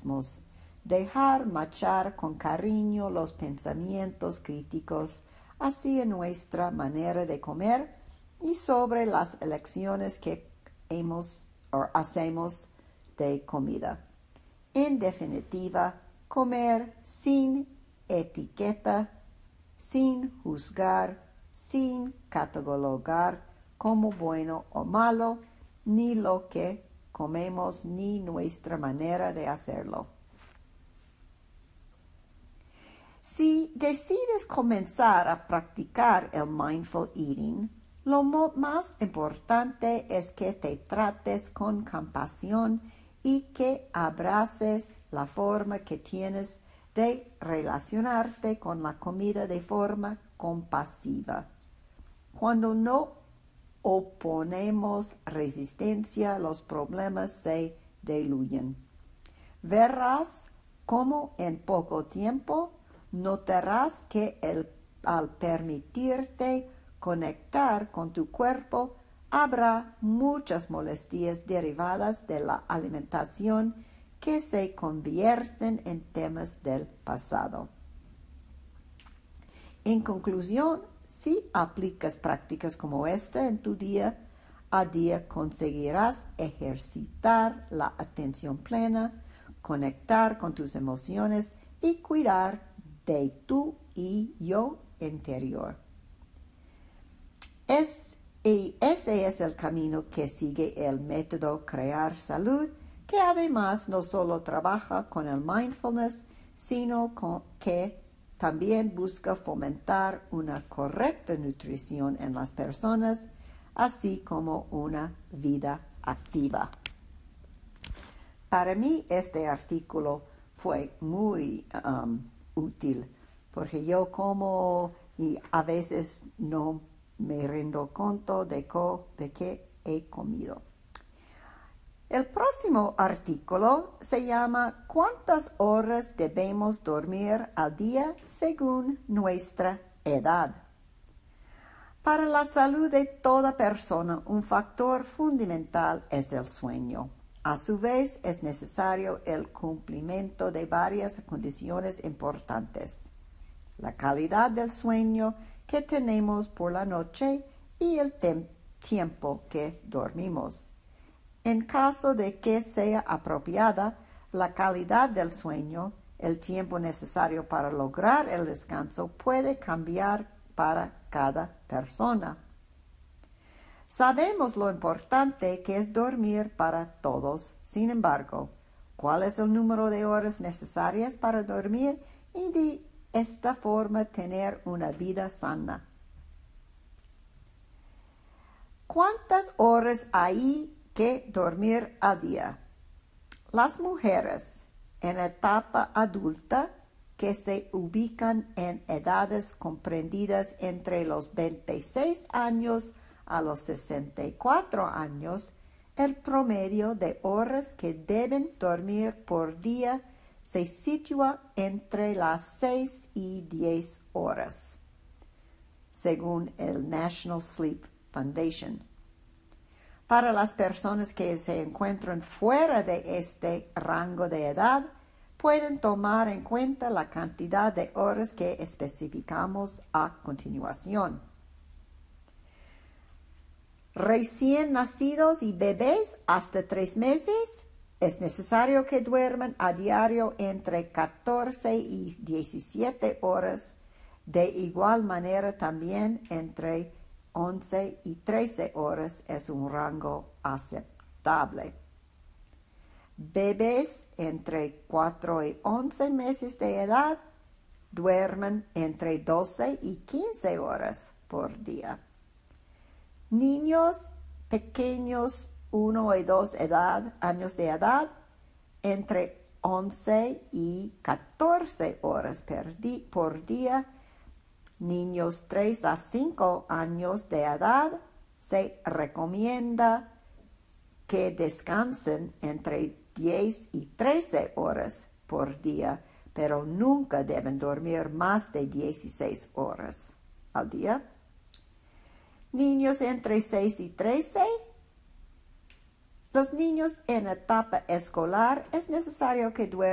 mismos, dejar marchar con cariño los pensamientos críticos hacia nuestra manera de comer y sobre las elecciones que hacemos de comida. En definitiva, comer sin etiqueta, sin juzgar, sin catalogar como bueno o malo, ni lo que comemos ni nuestra manera de hacerlo. Si decides comenzar a practicar el mindful eating, lo más importante es que te trates con compasión y que abraces la forma que tienes de relacionarte con la comida de forma compasiva. Cuando no oponemos resistencia, los problemas se diluyen. Verás cómo en poco tiempo notarás que al permitirte conectar con tu cuerpo, habrá muchas molestias derivadas de la alimentación que se convierten en temas del pasado. En conclusión, si aplicas prácticas como esta en tu día a día, conseguirás ejercitar la atención plena, conectar con tus emociones y cuidar de tu y yo interior. Ese es el camino que sigue el método Crear Salud, que además no solo trabaja con el mindfulness, sino que también busca fomentar una correcta nutrición en las personas, así como una vida activa. Para mí este artículo fue muy útil, porque yo como y a veces no me rindo cuenta de qué he comido. El próximo artículo se llama ¿Cuántas horas debemos dormir al día según nuestra edad? Para la salud de toda persona, un factor fundamental es el sueño. A su vez, es necesario el cumplimiento de varias condiciones importantes: la calidad del sueño que tenemos por la noche y el tiempo que dormimos. En caso de que sea apropiada, la calidad del sueño, el tiempo necesario para lograr el descanso, puede cambiar para cada persona. Sabemos lo importante que es dormir para todos. Sin embargo, ¿cuál es el número de horas necesarias para dormir y de esta forma tener una vida sana? ¿Cuántas horas hay que dormir al día? Las mujeres en etapa adulta, que se ubican en edades comprendidas entre los 26 años a los 64 años, el promedio de horas que deben dormir por día se sitúa entre las 6 y 10 horas, según el National Sleep Foundation. Para las personas que se encuentran fuera de este rango de edad, pueden tomar en cuenta la cantidad de horas que especificamos a continuación. Recién nacidos y bebés hasta 3 meses, es necesario que duerman a diario entre 14 y 17 horas. De igual manera, también entre 11 y 13 horas es un rango aceptable. Bebés entre 4 y 11 meses de edad duermen entre 12 y 15 horas por día. Niños pequeños 1 y 2 años de edad entre 11 y 14 horas por día. Niños 3 a 5 años de edad se recomienda que descansen entre 10 y 13 horas por día, pero nunca deben dormir más de 16 horas al día. Niños entre 6 y 13. Los niños en etapa escolar es necesario que duerman